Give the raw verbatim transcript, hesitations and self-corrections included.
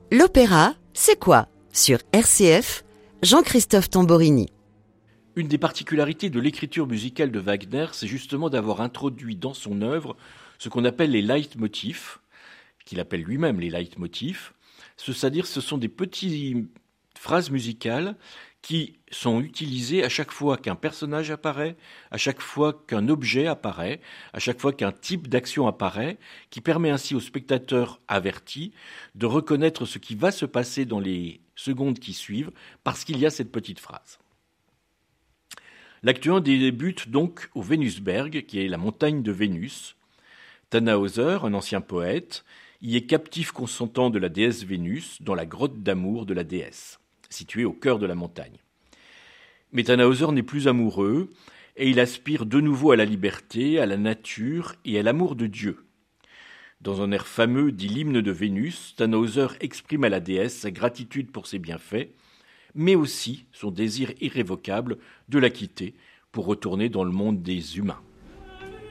L'opéra, c'est quoi? Sur R C F, Jean-Christophe Tamborini. Une des particularités de l'écriture musicale de Wagner, c'est justement d'avoir introduit dans son œuvre ce qu'on appelle les leitmotifs, qu'il appelle lui-même les leitmotifs, c'est-à-dire ce sont des petites phrases musicales qui sont utilisées à chaque fois qu'un personnage apparaît, à chaque fois qu'un objet apparaît, à chaque fois qu'un type d'action apparaît, qui permet ainsi au spectateur averti de reconnaître ce qui va se passer dans les secondes qui suivent, parce qu'il y a cette petite phrase. L'acte un débute donc au Venusberg, qui est la montagne de Vénus. Tannhäuser, un ancien poète, y est captif consentant de la déesse Vénus dans la grotte d'amour de la déesse, située au cœur de la montagne. Mais Tannhäuser n'est plus amoureux et il aspire de nouveau à la liberté, à la nature et à l'amour de Dieu. Dans un air fameux dit l'hymne de Vénus, Tannhäuser exprime à la déesse sa gratitude pour ses bienfaits, mais aussi son désir irrévocable de la quitter pour retourner dans le monde des humains.